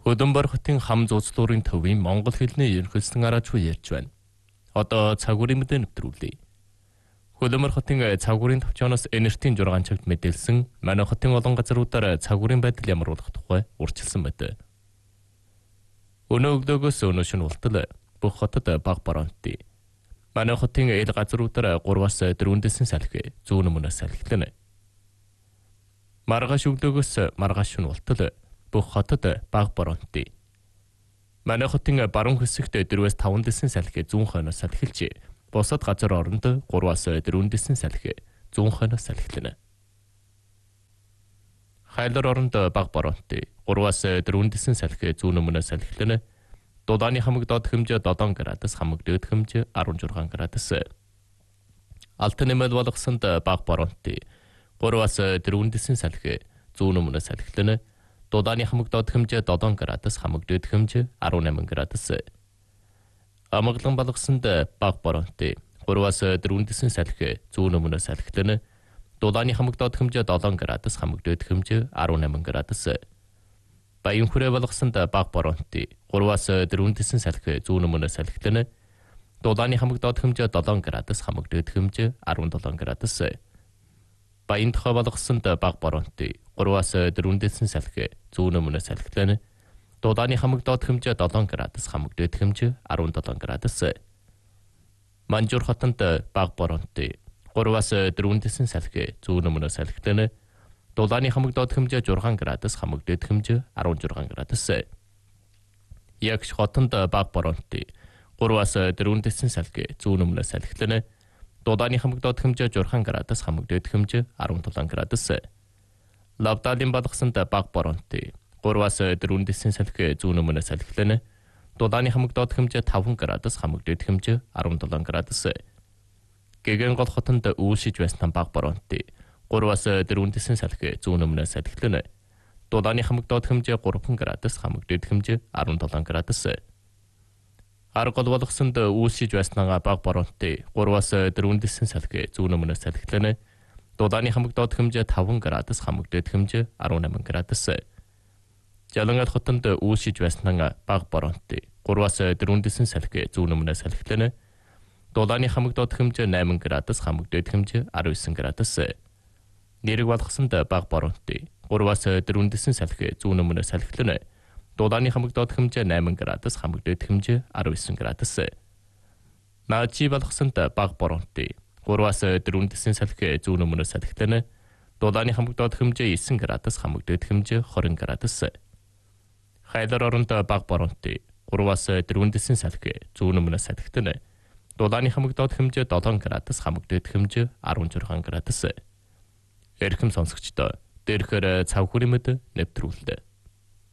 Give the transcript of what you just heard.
Хөдөнбөр хотын хам зууцлуурын төвийн монгол хэлний ерөнхийлсөн араач ярьж байна. Одоо цагуурийн мэдээ нэвтрүүлье. Хөдөнбөр хотын цагуурийн төвчөөс энертийн 6 цагт мэдээлсэн манай хотын олон газруудаар цагуурийн байдал ямар болох тухай урьдчилсан байдаг. Өнөө өглөөгөөс өнөө шөнө болтол бүх хотод баг баруунт. Манай хотын ил газруудаар 3-аас 4 дэсэн салхи зүүн өмнөөс салхилна. Маргааш өглөөгөөс маргааш шөнө болтол бүх хотод баг баруунт. Манай хотын баруун хэсэгт 4-5 дэсэн салхи зүүн хойноос салхилж, бусад газар оронд 3-аас 4 дэсэн салхи зүүн хойноос салхилна. Хайлар оронд баг баруунт 3-аас 4 дэсэн салхи зүүн өмнөөс салхилна. Дулааны хамаг доод хэмжээ 7 градус, хамаг дээд хэмжээ 16 градус. Алтан нэмэл болгосонд баг баруунт 3-аас 4 дэсэн салхи зүүн өмнөөс салхилна. Дулааны хамаг доод хэмжээ 7 градус, хамаг дээд хэмжээ 18 градус. Амгалан болгосонд баг баруунт 3-аас 4 дэсэн салхи зүүн өмнөөс салхилна. Дулааны хамаг доод хэмжээ 7 градус, хамаг дээд хэмжээ 18 градус. Баян хүрээ болгосонд баг баруунт 3-аас 4 дэсэн салхи зүүн өмнөөс салхилна. Дулааны хамаг доод хэмжээ 7 градус, хамаг дээд хэмжээ 17 градус. Баян тохой болгосонд баг баруунт 3-аас 4 дэсэн салхи зүүн өмнөөс салхилна. Дулааны хамаг доод хэмжээ 7 градус, хамаг дээд хэмжээ 17 градус. Манжуур хотод баг баруунт 3-аас 4 дэсэн салхи зүүн өмнөөс салхилна. Дулааны хамаг доод хэмжээ 6 градус, хамаг дээд хэмжээ 16 градус. Ягш хотод баг баруунт 3-аас 4 дэсэн салхи зүүн өмнөөс салхилна. Дулааны хамаг доод хэмжээ 6 градус, хамаг дээд хэмжээ 17 градус. Лавдалын болгосонд баг баруунт 3-аас 4 дэсэн салхи зүүн өмнөөс салхилна. Дулааны хамаг доод хэмжээ 5 градус, хамаг дээд хэмжээ 17 градус. Гэгэн гол хотод үүсэж байсан баг баруунт 3-аас 4 дэсэн салхи зүүн өмнөөс салхилна. Дулааны хамаг доод хэмжээ 3 градус, хамаг дээд хэмжээ 17 градус. Аргол болгосонд үүсэж байсан баг баруунт 3-аас 4 дэсэн салхи зүүн өмнөөс салхилна. Дулааны хамаг доод хэмжээ 5 градус, хамаг дээд хэмжээ 18 градус. Жалангал хотод үүсэж байсан баг баруунт 3-аас 4 дэсэн салхи зүүн өмнөөс салхилна. Дулааны хамаг доод хэмжээ 8 градус, хамаг дээд хэмжээ 19 градус. Нэрэг болгосонд баг баруунт 3-аас 4 дэсэн салхи зүүн өмнөөс салхилна. Дулааны хамаг доод хэмжээ 8 градус, хамаг дээд хэмжээ 19 градус. Наачи болгосонд баг баруунт 3-аас 4 дэсэн салхи зүүн өмнөөс салхилна. Дулааны хамаг доод хэмжээ 9 градус, хамаг дээд хэмжээ 20 градус. Хайлар оронд баг баруунт 3-аас 4 дэсэн салхи зүүн өмнөөс салхилна. Дулааны хамаг доод хэмжээ 7 градус, хамаг дээд хэмжээ 16 градус. Эрхэм сонсогчдоо дээрхээр цав хүрэмэд нэвтрүүлдэг.